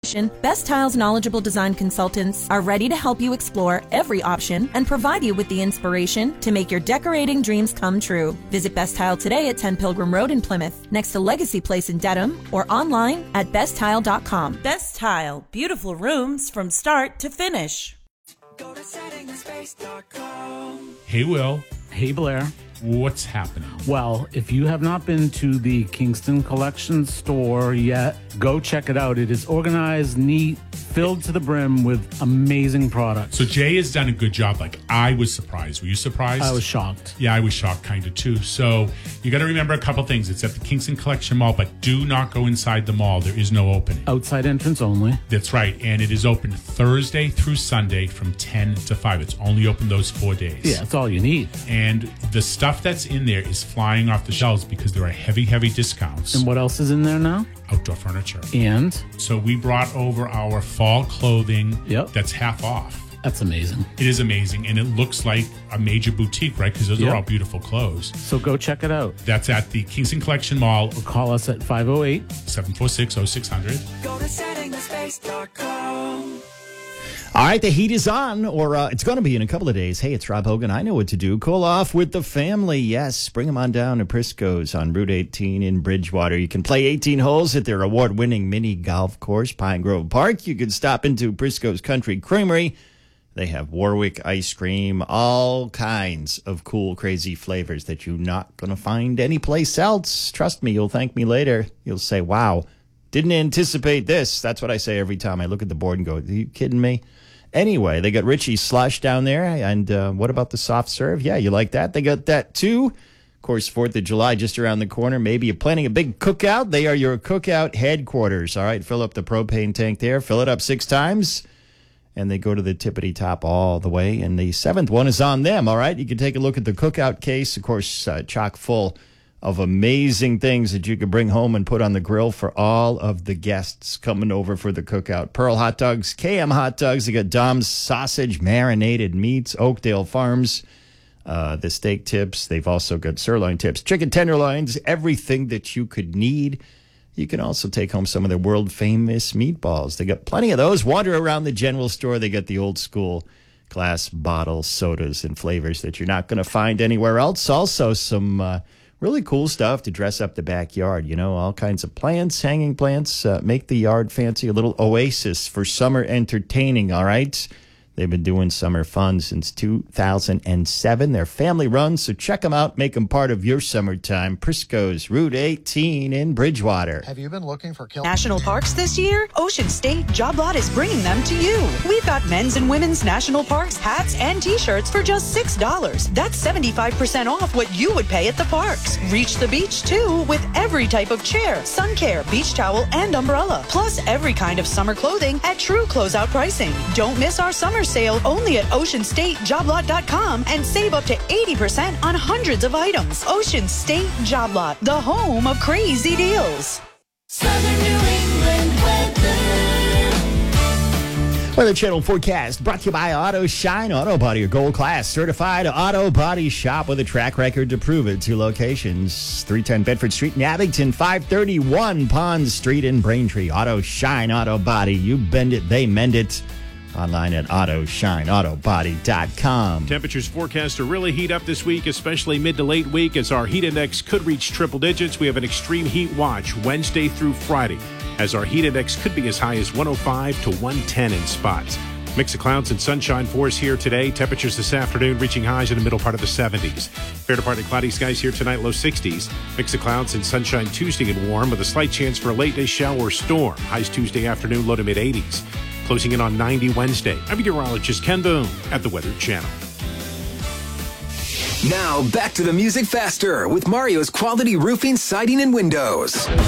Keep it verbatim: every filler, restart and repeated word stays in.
inspiration, Best Tile's knowledgeable design consultants are ready to help you explore every option and provide you with the inspiration to make your decorating dreams come true. Visit Best Tile today at ten Pilgrim Road in Plymouth, next to Legacy Place in Dedham, or online at best tile dot com. Best Tile. Beautiful rooms from start to finish. Go to setting space dot com. Hey, Will. Hey, Blair. What's happening? Well, if you have not been to the Kingston Collection store yet, go check it out. It is organized, neat, filled to the brim with amazing products. So Jay has done a good job. Like, I was surprised. Were you surprised? I was shocked. Yeah, I was shocked kind of too. So you got to remember a couple things. It's at the Kingston Collection Mall, but do not go inside the mall. There is no opening. Outside entrance only. That's right. And it is open Thursday through Sunday from ten to five. It's only open those four days. Yeah, that's all you need. And the stuff that's in there is flying off the shelves because there are heavy, heavy discounts. And what else is in there now? Outdoor furniture. And? So we brought over our fall clothing Yep. that's half off. That's amazing. It is amazing, and it looks like a major boutique, right? Because those Yep. are all beautiful clothes. So go check it out. That's at the Kingston Collection Mall. Or call us at five oh eight, seven four six, oh six hundred. Go to setting space dot com. All right, the heat is on, or uh, it's going to be in a couple of days. Hey, it's Rob Hogan. I know what to do. Cool off with the family. Yes, bring them on down to Prisco's on Route eighteen in Bridgewater. You can play eighteen holes at their award-winning mini golf course, Pine Grove Park. You can stop into Prisco's Country Creamery. They have Warwick ice cream, all kinds of cool, crazy flavors that you're not going to find anyplace else. Trust me, you'll thank me later. You'll say, wow, didn't anticipate this. That's what I say every time I look at the board and go, are you kidding me? Anyway, they got Richie's Slush down there. And uh, what about the soft serve? Yeah, you like that? They got that too. Of course, fourth of July just around the corner. Maybe you're planning a big cookout. They are your cookout headquarters. All right, fill up the propane tank there. Fill it up six times. And they go to the tippity top all the way. And the seventh one is on them. All right, you can take a look at the cookout case. Of course, uh, chock full of amazing things that you can bring home and put on the grill for all of the guests coming over for the cookout. Pearl Hot Dogs, K M Hot Dogs. They got Dom's Sausage, Marinated Meats, Oakdale Farms, uh, the steak tips. They've also got sirloin tips, chicken tenderloins, everything that you could need. You can also take home some of their world-famous meatballs. They got plenty of those. Wander around the general store. They got the old-school glass bottle sodas and flavors that you're not going to find anywhere else. Also, some Uh, really cool stuff to dress up the backyard. You know, all kinds of plants, hanging plants, uh, make the yard fancy, a little oasis for summer entertaining, all right? They've been doing summer fun since two thousand seven. They're family run, so check them out. Make them part of your summertime. Prisco's, Route eighteen in Bridgewater. Have you been looking for kill- national parks this year? Ocean State Job Lot is bringing them to you. We've got men's and women's national parks, hats, and t-shirts for just six dollars. That's seventy-five percent off what you would pay at the parks. Reach the beach, too, with every type of chair, sun care, beach towel, and umbrella. Plus, every kind of summer clothing at true closeout pricing. Don't miss our summer sale only at ocean state job lot dot com and save up to eighty percent on hundreds of items. Ocean State Job Lot, the home of crazy deals. Southern New England weather. Weather Channel forecast brought to you by Auto Shine Auto Body, your gold class certified auto body shop with a track record to prove it. Two locations, three ten Bedford Street in Abington, five thirty-one Pond Street in Braintree. Auto Shine Auto Body. You bend it, they mend it. Online at auto shine auto body dot com. Temperatures forecast to really heat up this week, especially mid to late week, as our heat index could reach triple digits. We have an extreme heat watch Wednesday through Friday, as our heat index could be as high as one oh five to one ten in spots. Mix of clouds and sunshine for us here today. Temperatures this afternoon reaching highs in the middle part of the seventies. Fair to partly cloudy skies here tonight, low sixties. Mix of clouds and sunshine Tuesday and warm with a slight chance for a late day shower or storm. Highs Tuesday afternoon, low to mid eighties. Closing in on ninety Wednesday. I'm meteorologist Ken Boone at the Weather Channel. Now back to the music faster with Mario's Quality Roofing, Siding, and Windows.